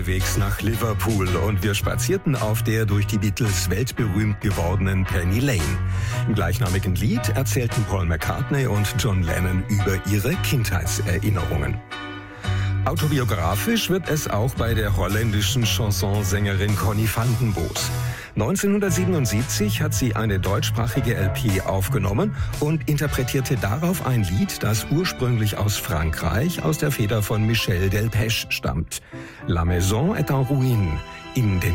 Wegs nach Liverpool und wir spazierten auf der durch die Beatles weltberühmt gewordenen Penny Lane. Im gleichnamigen Lied erzählten Paul McCartney und John Lennon über ihre Kindheitserinnerungen. Autobiografisch wird es auch bei der holländischen Chansonsängerin Conny van den Bos. 1977 hat sie eine deutschsprachige LP aufgenommen und interpretierte darauf ein Lied, das ursprünglich aus Frankreich aus der Feder von Michel Delpech stammt. La Maison est en ruine. In den